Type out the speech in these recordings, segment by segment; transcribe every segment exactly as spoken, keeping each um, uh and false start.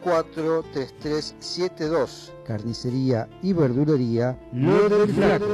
cuatro tres tres siete dos. Carnicería y verdulería Lo del Flaco.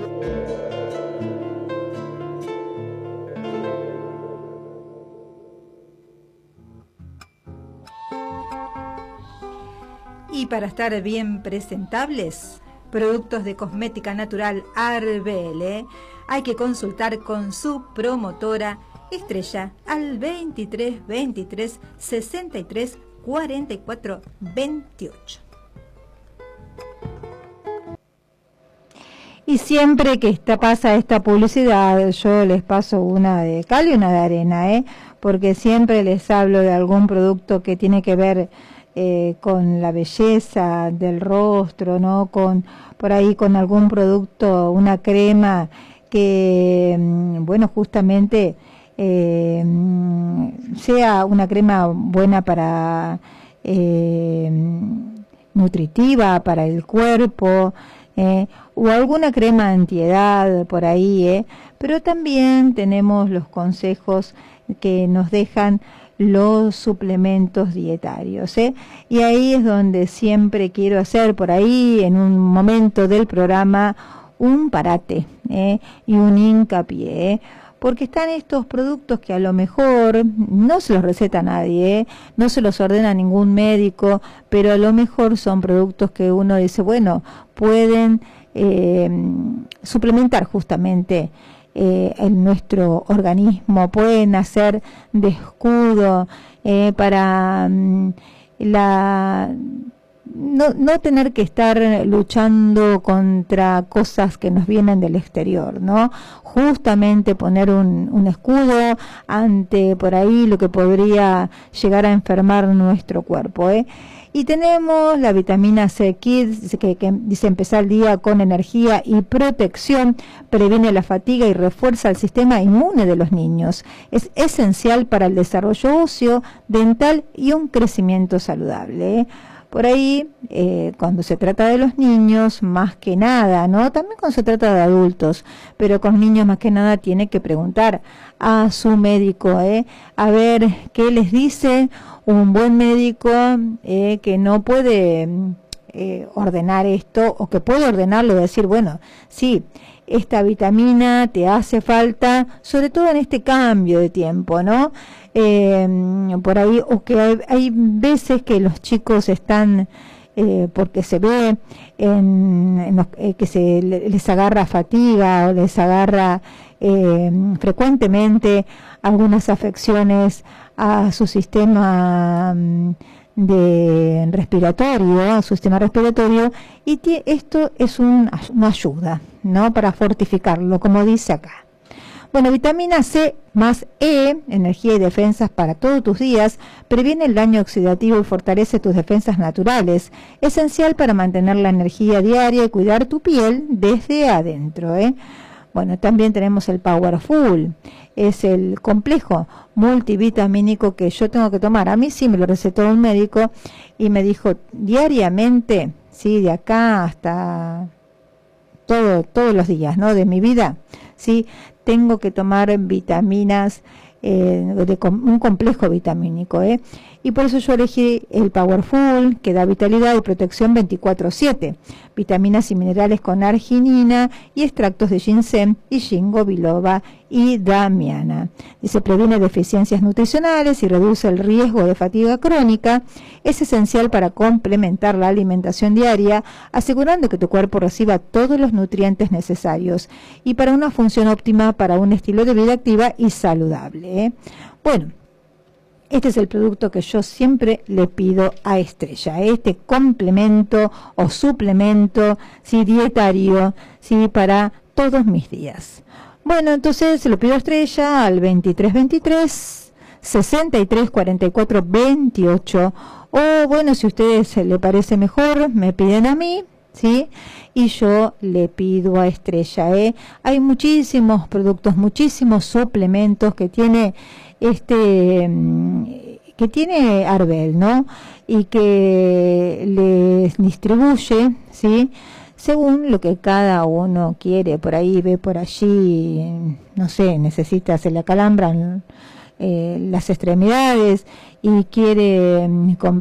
Y para estar bien presentables, productos de cosmética natural Arbele, hay que consultar con su promotora Estrella al veintitrés veintitrés sesenta y tres cuarenta y cuatro veintiocho. Y siempre que está, pasa esta publicidad, yo les paso una de cal y una de arena, ¿eh? Porque siempre les hablo de algún producto que tiene que ver eh, con la belleza del rostro, ¿no? Con por ahí con algún producto, una crema que, bueno, justamente eh, sea una crema buena para eh, nutritiva para el cuerpo. Eh, o alguna crema antiedad por ahí, eh. Pero también tenemos los consejos que nos dejan los suplementos dietarios, eh. Y ahí es donde siempre quiero hacer por ahí en un momento del programa un parate eh, y un hincapié, eh, porque están estos productos que a lo mejor no se los receta nadie, eh, no se los ordena ningún médico, pero a lo mejor son productos que uno dice, bueno, pueden eh, suplementar justamente eh, en nuestro organismo, pueden hacer de escudo eh, para mm, la no, no tener que estar luchando contra cosas que nos vienen del exterior, ¿no? Justamente poner un, un escudo ante por ahí lo que podría llegar a enfermar nuestro cuerpo, ¿eh? Y tenemos la vitamina C Kids, que, que dice empezar el día con energía y protección, previene la fatiga y refuerza el sistema inmune de los niños. Es esencial para el desarrollo óseo, dental y un crecimiento saludable, ¿eh? Por ahí, eh, cuando se trata de los niños, más que nada, ¿no? También cuando se trata de adultos, pero con niños más que nada tiene que preguntar a su médico, ¿eh? A ver qué les dice un buen médico eh, que no puede eh, ordenar esto, o que puede ordenarlo y decir, bueno, sí, esta vitamina te hace falta, sobre todo en este cambio de tiempo, ¿no? Eh, por ahí, o que hay, hay veces que los chicos están, eh, porque se ve en, en los, eh, que se les agarra fatiga o les agarra eh, frecuentemente algunas afecciones a su sistema de respiratorio, a su sistema respiratorio, y esto es un, una ayuda, ¿no? Para fortificarlo, como dice acá. Bueno, vitamina C más E, energía y defensas para todos tus días, previene el daño oxidativo y fortalece tus defensas naturales, esencial para mantener la energía diaria y cuidar tu piel desde adentro, ¿eh? Bueno, también tenemos el Powerful, es el complejo multivitamínico que yo tengo que tomar. A mí sí me lo recetó un médico y me dijo diariamente, sí, de acá hasta todo, todos los días, ¿no? De mi vida, sí, tengo que tomar vitaminas, eh, de com un complejo vitamínico, ¿eh? Y por eso yo elegí el Powerful, que da vitalidad y protección veinticuatro siete, vitaminas y minerales con arginina y extractos de ginseng y ginkgo biloba y damiana. Dice, previene deficiencias nutricionales y reduce el riesgo de fatiga crónica. Es esencial para complementar la alimentación diaria, asegurando que tu cuerpo reciba todos los nutrientes necesarios y para una función óptima para un estilo de vida activa y saludable, ¿eh? Bueno, este es el producto que yo siempre le pido a Estrella, este complemento o suplemento, sí, dietario, sí, para todos mis días. Bueno, entonces se lo pido a Estrella al veintitrés veintitrés sesenta y tres cuarenta y cuatro veintiocho, o bueno, si a ustedes le parece mejor, me piden a mí, ¿sí? Y yo le pido a Estrella, ¿eh? Hay muchísimos productos, muchísimos suplementos que tiene este que tiene Arbel, ¿no? Y que les distribuye, ¿sí? Según lo que cada uno quiere. Por ahí ve por allí, no sé, necesita, se le acalambran eh, las extremidades y quiere comprar